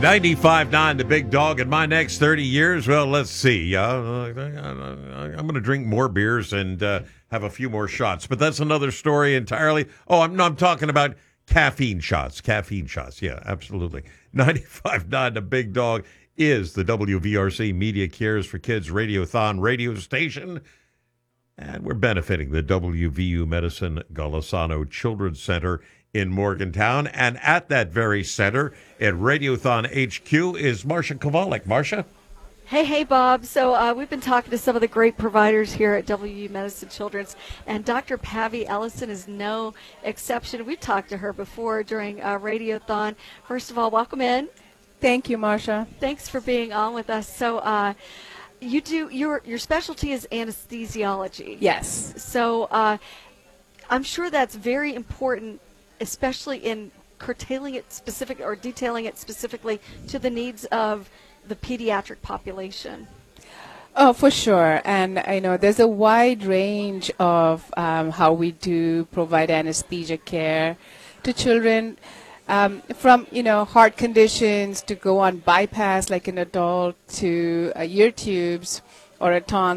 95.9 The Big Dog. In my next 30 years, well, let's see. I'm going to drink more beers and have a few more shots. But that's another story entirely. Oh, I'm talking about caffeine shots. Caffeine shots. Yeah, absolutely. 95.9 The Big Dog is the WVRC Media Cares for Kids Radiothon radio station. And we're benefiting the WVU Medicine Golisano Children's Center in Morgantown. And at that very center at Radiothon HQ is Marcia Kovalik. Marcia? Hey, Bob. So we've been talking to some of the great providers here at WVU Medicine Children's, and Dr. Pavi Ellison is no exception. We've talked to her before during Radiothon. First of all, welcome in. Thank you, Marcia. Thanks for being on with us. So you do your specialty is anesthesiology. Yes. So I'm sure that's very important, especially in curtailing it specific or detailing it specifically to the needs of the pediatric population. Oh, for sure. And I know there's a wide range of how we do provide anesthesia care to children, from, heart conditions to go on bypass like an adult to ear tubes or a tongue.